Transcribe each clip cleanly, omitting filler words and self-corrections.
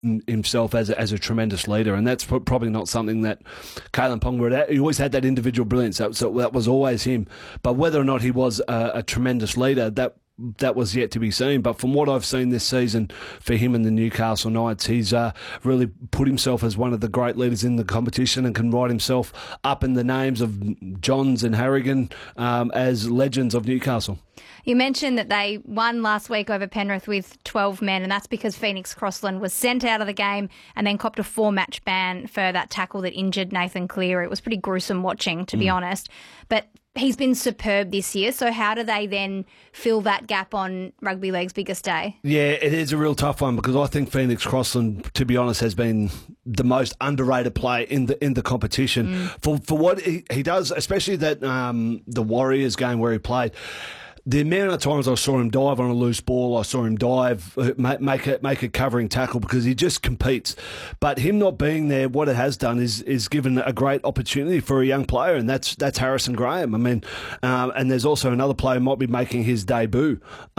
himself as a tremendous leader, and that's probably not something that Kalyn Ponga had. He always had that individual brilliance, so that was always him. But whether or not he was a tremendous leader, that was yet to be seen. But from what I've seen this season for him and the Newcastle Knights, he's really put himself as one of the great leaders in the competition and can write himself up in the names of Johns and Harrigan as legends of Newcastle. You mentioned that they won last week over Penrith with 12 men, and that's because Phoenix Crossland was sent out of the game and then copped a 4-match ban for that tackle that injured Nathan Cleary. It was pretty gruesome watching, to be honest. But he's been superb this year, so how do they then fill that gap on rugby league's biggest day? Yeah, it is a real tough one because I think Phoenix Crossland, to be honest, has been the most underrated player in the competition for what he does, especially that the Warriors game where he played. The amount of times I saw him dive on a loose ball, I saw him dive, make a covering tackle because he just competes. But him not being there, what it has done is given a great opportunity for a young player, and that's Harrison Graham. I mean, and there's also another player who might be making his debut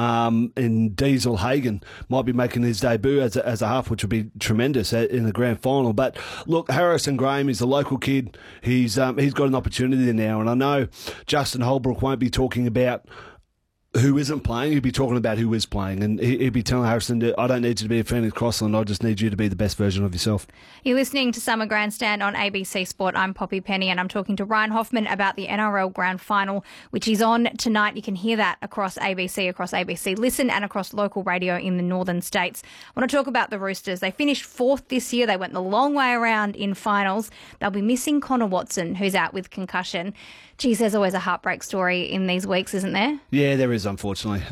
in Diesel Hagen, might be making his debut as a half, which would be tremendous in the grand final. But look, Harrison Graham is a local kid. He's got an opportunity there now, and I know Justin Holbrook won't be talking about who isn't playing. He'd be talking about who is playing, and he'd be telling Harrison, I don't need you to be a Phoenix Crossland, I just need you to be the best version of yourself. You're listening to Summer Grandstand on ABC Sport. I'm Poppy Penny, and I'm talking to Ryan Hoffman about the NRL Grand Final, which is on tonight. You can hear that across ABC Listen, and across local radio in the northern states. I want to talk about the Roosters. They finished 4th this year. They went the long way around in finals. They'll be missing Connor Watson, who's out with concussion. Geez, there's always a heartbreak story in these weeks, isn't there? Yeah, there is, unfortunately.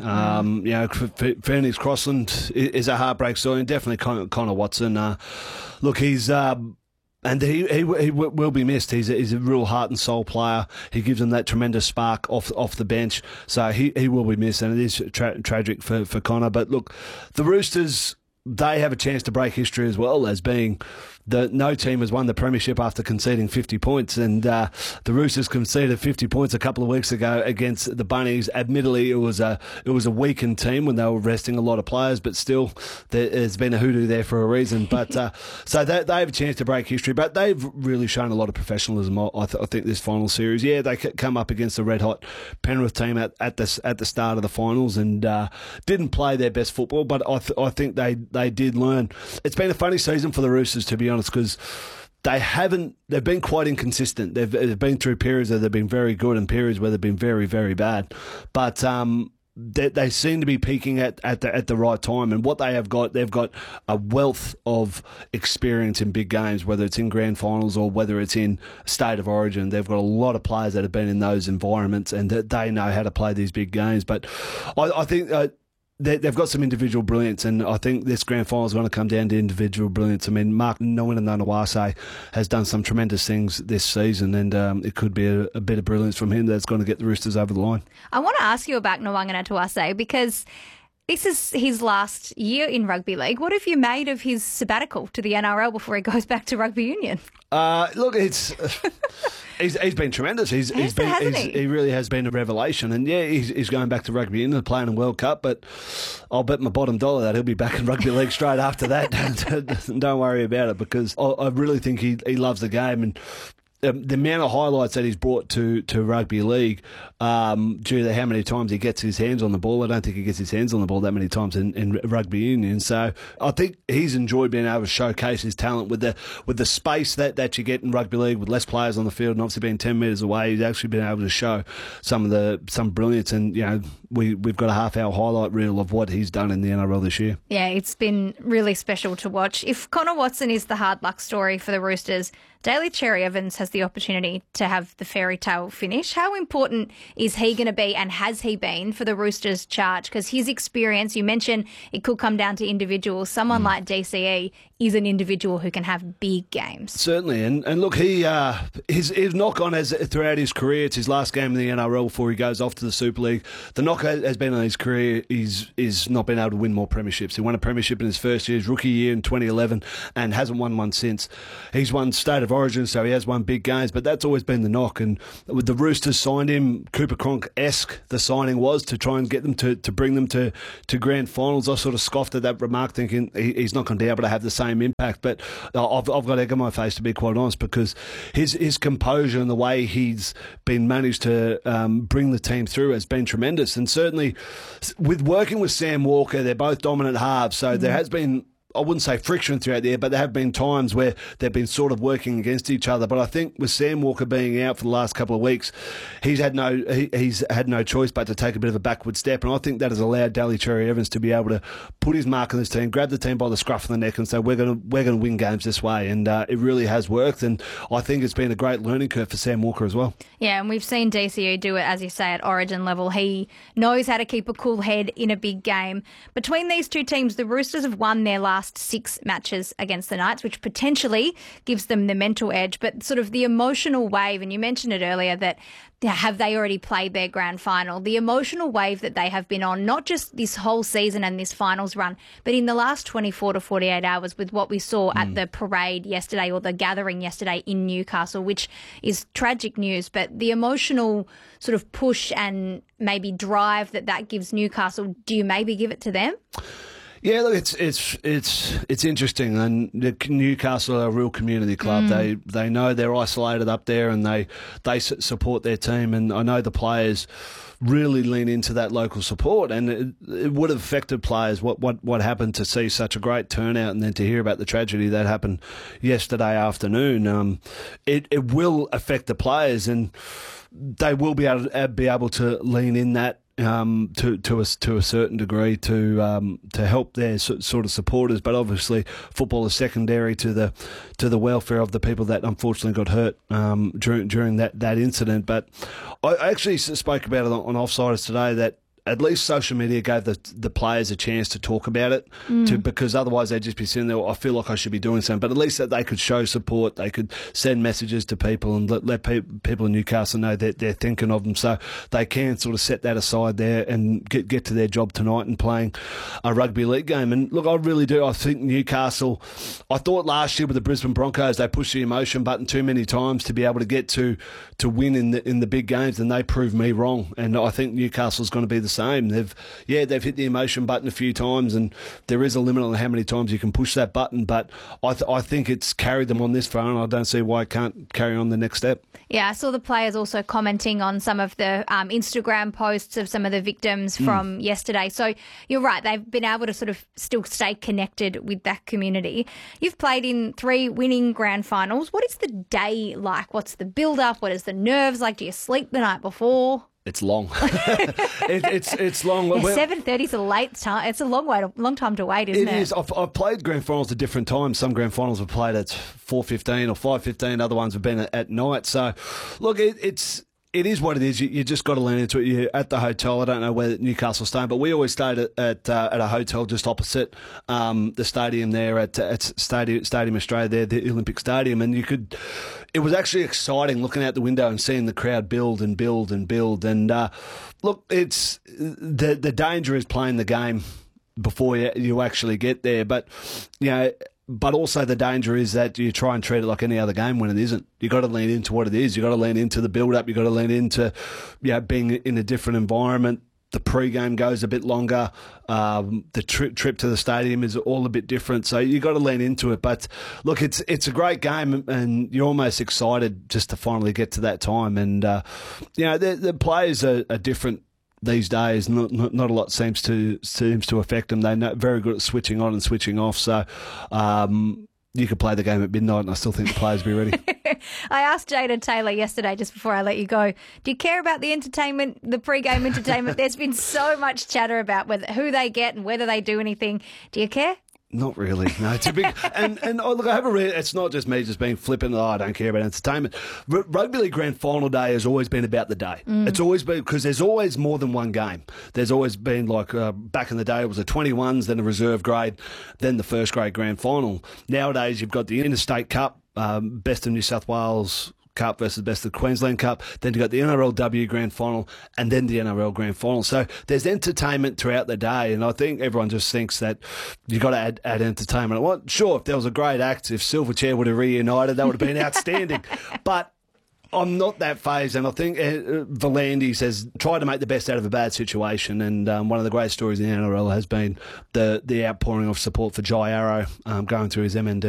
Phoenix Crossland is a heartbreak story, and definitely Connor Watson. Look, he's... And he will be missed. He's a real heart and soul player. He gives them that tremendous spark off the bench. So he will be missed, and it is tragic for Connor. But look, the Roosters, they have a chance to break history as well as being no team has won the premiership after conceding 50 points, and the Roosters conceded 50 points a couple of weeks ago against the Bunnies. Admittedly, it was a weakened team when they were resting a lot of players, but still, there's been a hoodoo there for a reason. But so they have a chance to break history, but they've really shown a lot of professionalism. I think this final series, they come up against the red hot Penrith team at the start of the finals and didn't play their best football, but I think they did learn. It's been a funny season for the Roosters, to be honest, because they've been quite inconsistent. They've been through periods where they've been very good and periods where they've been very, very bad. But they seem to be peaking at the right time. And what they've got a wealth of experience in big games, whether it's in grand finals or whether it's in State of Origin. They've got a lot of players that have been in those environments and that they know how to play these big games. But I think... they've got some individual brilliance, and I think this grand final is going to come down to individual brilliance. I mean, Mark Nawaqanitawase has done some tremendous things this season, and it could be a bit of brilliance from him that's going to get the Roosters over the line. I want to ask you about Nawaqanitawase because this is his last year in rugby league. What have you made of his sabbatical to the NRL before he goes back to rugby union? Look, it's... He's been tremendous. He really has been a revelation. And he's going back to rugby union and playing in World Cup, but I'll bet my bottom dollar that he'll be back in rugby league straight after that. Don't worry about it, because I really think he loves the game. And the amount of highlights that he's brought to rugby league due to how many times he gets his hands on the ball. I don't think he gets his hands on the ball that many times in rugby union. So I think he's enjoyed being able to showcase his talent with the space that you get in rugby league with less players on the field and obviously being 10 metres away. He's actually been able to show some brilliance, and we've got a half-hour highlight reel of what he's done in the NRL this year. Yeah, it's been really special to watch. If Connor Watson is the hard luck story for the Roosters, Daly Cherry Evans has the opportunity to have the fairy tale finish. How important is he going to be, and has he been, for the Roosters' charge? Because his experience, you mentioned it could come down to individuals. Someone like DCE is an individual who can have big games. Certainly. And look, his knock-on throughout his career, it's his last game in the NRL before he goes off to the Super League. The knock knock has been on his career is not been able to win more premierships. He won a premiership in his first year, his rookie year in 2011, and hasn't won one since. He's won State of Origin, so he has won big games, but that's always been the knock. And with the Roosters signed him, Cooper Cronk-esque the signing was, to try and get them to bring them to grand finals. I sort of scoffed at that remark, thinking he's not going to be able to have the same impact. But I've got egg on my face, to be quite honest, because his composure and the way he's been managed to bring the team through has been tremendous. And certainly with working with Sam Walker, they're both dominant halves, so there has been, I wouldn't say friction throughout there, but there have been times where they've been sort of working against each other. But I think with Sam Walker being out for the last couple of weeks, he's had no choice but to take a bit of a backward step. And I think that has allowed Daly Cherry-Evans to be able to put his mark on this team, grab the team by the scruff of the neck and say, we're going to win games this way. And it really has worked. And I think it's been a great learning curve for Sam Walker as well. Yeah, and we've seen DCU do it, as you say, at Origin level. He knows how to keep a cool head in a big game. Between these two teams, the Roosters have won their last 6 matches against the Knights, which potentially gives them the mental edge. But sort of the emotional wave, and you mentioned it earlier, that have they already played their grand final? The emotional wave that they have been on, not just this whole season and this finals run, but in the last 24 to 48 hours with what we saw at the parade yesterday, or the gathering yesterday in Newcastle, which is tragic news. But the emotional sort of push and maybe drive that gives Newcastle, do you maybe give it to them? Yeah, look, it's interesting, and Newcastle are a real community club. They know they're isolated up there, and they support their team, and I know the players really lean into that local support, and it would have affected players what happened to see such a great turnout, and then to hear about the tragedy that happened yesterday afternoon. It will affect the players, and they will be able to lean in that. To a certain degree to help their sort of supporters, but obviously football is secondary to the welfare of the people that unfortunately got hurt during that incident. But I actually spoke about it on Offsiders today, that at least social media gave the players a chance to talk about it, because otherwise they'd just be sitting there, I feel like I should be doing something. But at least that they could show support, they could send messages to people and let people in Newcastle know that they're thinking of them, so they can sort of set that aside there and get to their job tonight and playing a rugby league game. And look, I really do. I think Newcastle, I thought last year with the Brisbane Broncos, they pushed the emotion button too many times to be able to get to win in the big games, and they proved me wrong. And I think Newcastle's going to be the same. They've hit the emotion button a few times, and there is a limit on how many times you can push that button, but I think it's carried them on this far, and I don't see why it can't carry on the next step. Yeah, I saw the players also commenting on some of the Instagram posts of some of the victims from yesterday. So you're right, they've been able to sort of still stay connected with that community. You've played in 3 winning grand finals. What is the day like? What's the build-up? What is the nerves like? Do you sleep the night before? It's long. it's long. Yeah, 7:30 is a late time. It's a long time to wait, isn't it? It is. I've played grand finals at different times. Some grand finals have played at 4:15 or 5:15. Other ones have been at night. So, look, it is what it is. You just got to lean into it. You're at the hotel. I don't know where Newcastle's staying, but we always stayed at a hotel just opposite the stadium there at Stadium Australia there, the Olympic Stadium, and it was actually exciting looking out the window and seeing the crowd build and build and build. And look, it's the danger is playing the game before you actually get there, but But also the danger is that you try and treat it like any other game when it isn't. You've got to lean into what it is. You've got to lean into the build-up. You've got to lean into being in a different environment. The pre-game goes a bit longer. The trip to the stadium is all a bit different. So you've got to lean into it. But look, it's a great game, and you're almost excited just to finally get to that time. And, the players are different these days. Not a lot seems to affect them. They're very good at switching on and switching off. So you could play the game at midnight, and I still think the players will be ready. I asked Jada Taylor yesterday, just before I let you go, do you care about the entertainment, the pre-game entertainment? There's been so much chatter about who they get and whether they do anything. Do you care? Not really. No, it's a big and look, I haven't really. It's not just me just being flippant. I don't care about entertainment. Rugby League Grand Final Day has always been about the day. It's always been, because there's always more than one game. There's always been back in the day it was the 21s, then the reserve grade, then the first grade Grand Final. Nowadays you've got the Interstate Cup, Best of New South Wales Cup versus Best of Queensland Cup. Then you've got the NRLW Grand Final and then the NRL Grand Final. So there's entertainment throughout the day, and I think everyone just thinks that you've got to add entertainment. Well, sure, if there was a great act, if Silverchair would have reunited, that would have been outstanding. But I'm not that phased, and I think V'landys has tried to make the best out of a bad situation, and one of the great stories in the NRL has been the outpouring of support for Jai Arrow going through his MND.